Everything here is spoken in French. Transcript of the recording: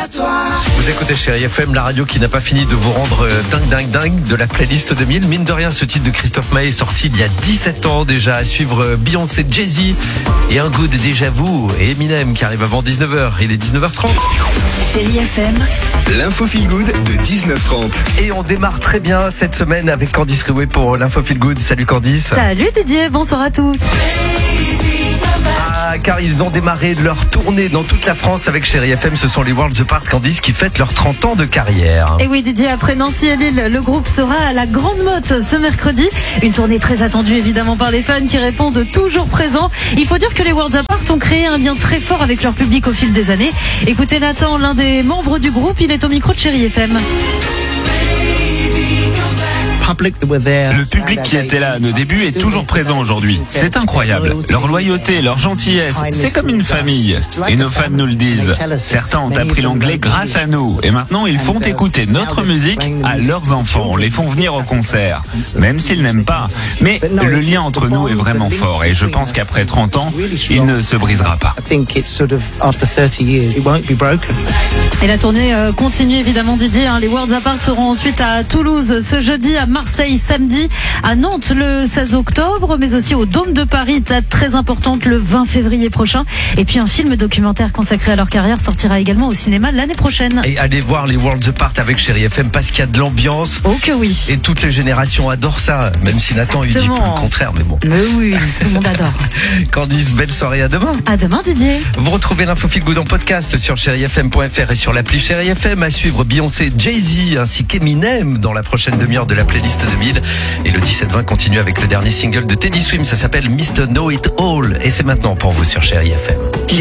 à toi. Vous écoutez Chérie FM, la radio qui n'a pas fini de vous rendre dingue de la playlist 2000. Mine de rien, ce titre de Christophe Maé est sorti il y a 17 ans déjà. À suivre Beyoncé, Jay-Z et un goût de déjà vu et Eminem qui arrive avant 19h. Il est 19h30. Chérie FM, L'info Feel Good de 19h30. Et on démarre très bien cette semaine avec Candice Riouet pour l'Info Feel Good. Salut Candice. Salut Didier, bonsoir à tous. Car ils ont démarré leur tournée dans toute la France avec Chérie FM. Ce sont les Worlds Apart, Candice, qui fêtent leurs 30 ans de carrière. Et oui Didier, après Nancy et Lille, le groupe sera à la Grande Motte ce mercredi. Une tournée très attendue évidemment par les fans qui répondent toujours présents. Il faut dire que les Worlds Apart ont créé un lien très fort avec leur public au fil des années. Écoutez Nathan, l'un des membres du groupe, il est au micro de Chérie FM. Le public qui était là à nos débuts est toujours présent aujourd'hui. C'est incroyable. Leur loyauté, leur gentillesse, c'est comme une famille. Et nos fans nous le disent. Certains ont appris l'anglais grâce à nous. Et maintenant, ils font écouter notre musique à leurs enfants. Les font venir au concert. Même s'ils n'aiment pas. Mais le lien entre nous est vraiment fort. Et je pense qu'après 30 ans, il ne se brisera pas. Et la tournée continue évidemment Didier. Les Worlds Apart seront ensuite à Toulouse ce jeudi, à Marseille samedi, à Nantes le 16 octobre, mais aussi au Dôme de Paris, date très importante le 20 février prochain. Et puis un film documentaire consacré à leur carrière sortira également au cinéma l'année prochaine. Et allez voir les Worlds Apart avec Chérie FM parce qu'il y a de l'ambiance. Oh que oui. Et toutes les générations adorent ça, même si Nathan il dit plus le contraire, mais bon. Mais oui, tout le monde adore. Candice, belle soirée, à demain. À demain Didier. Vous retrouvez l'Info Feel Good en podcast sur chérifm.fr et sur l'appli Chérie FM. À suivre Beyoncé, Jay-Z ainsi qu'Eminem dans la prochaine demi-heure de la playlist 2000. Et le 17-20 continue avec le dernier single de Teddy Swims, ça s'appelle Mr. Know It All. Et c'est maintenant pour vous sur Chérie FM.